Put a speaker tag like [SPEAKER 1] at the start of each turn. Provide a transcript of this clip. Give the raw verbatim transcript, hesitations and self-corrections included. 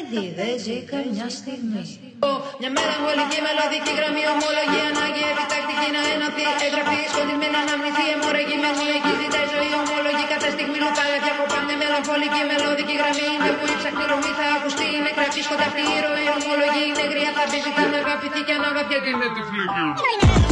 [SPEAKER 1] παιδί δεν ζει καμιά στιγμή.
[SPEAKER 2] Μια μελαγχολική μελωδική γραμμή, ομολογία ανάγκη επιτακτική να ενωθεί. Εγγραφή σκοτεινή να αναμνηθεί. Αιμορραγή με ομολογική ζητάει ζωή. Ομολογή κάθε στιγμή λουπάλε διακοπά. Μια μελαγχολική μελωδική γραμμή είναι που η ψαχνή ρομή θα ακουστεί. Είναι κρατή σκοταφή ροή. Ομολογή είναι γριά θα πει ζητάμε αγαπητή και αναγαπιέται είναι τυφλή.